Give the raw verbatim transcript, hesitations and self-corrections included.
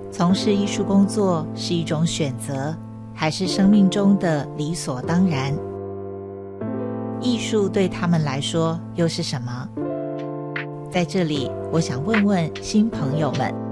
从事艺术工作是一种选择，还是生命中的理所当然？艺术对他们来说又是什么？在这里，我想问问新朋友们。